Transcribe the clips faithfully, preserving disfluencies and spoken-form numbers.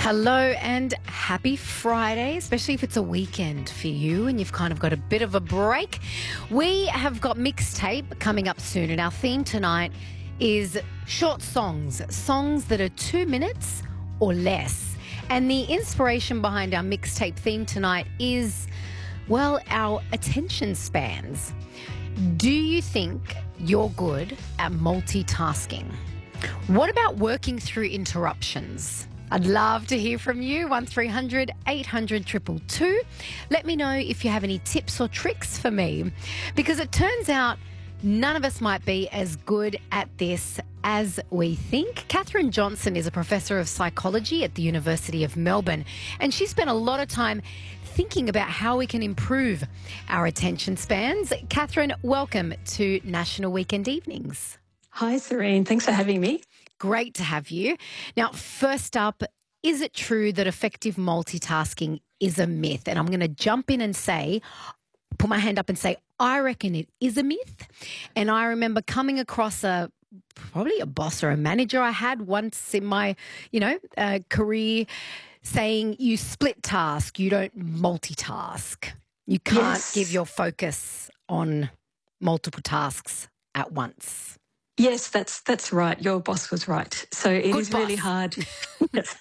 Hello and happy Friday, especially if it's a weekend for you and you've kind of got a bit of a break. We have got Mixtape coming up soon, and our theme tonight is short songs, songs that are two minutes or less. And the inspiration behind our Mixtape theme tonight is, well, our attention spans. Do you think you're good at multitasking? What about working through interruptions? I'd love to hear from you. one three hundred eight hundred two two two. Let me know if you have any tips or tricks for me, because it turns out none of us might be as good at this as we think. Katherine Johnson is a professor of psychology at the University of Melbourne, and she spent a lot of time thinking about how we can improve our attention spans. Katherine, welcome to National Weekend Evenings. Hi, Serene. Thanks for having me. Great to have you. Now, first up, is it true that effective multitasking is a myth? And I'm going to jump in and say, put my hand up and say, I reckon it is a myth. And I remember coming across a probably a boss or a manager I had once in my, you know, uh, career saying you split task, you don't multitask. You can't Yes. give your focus on multiple tasks at once. Yes, that's that's right. Your boss was right. So it Good is really boss. hard. Yes.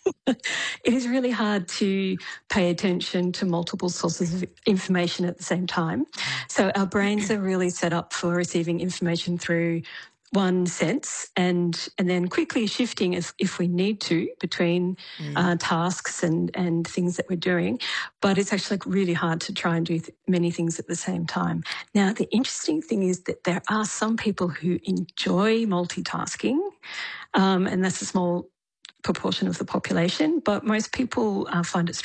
It is really hard to pay attention to multiple sources of information at the same time. So our brains are really set up for receiving information through one sense and and then quickly shifting if, if we need to between uh, tasks and, and things that we're doing. But it's actually really hard to try and do th- many things at the same time. Now, the interesting thing is that there are some people who enjoy multitasking, um, and that's a small proportion of the population, but most people uh, find it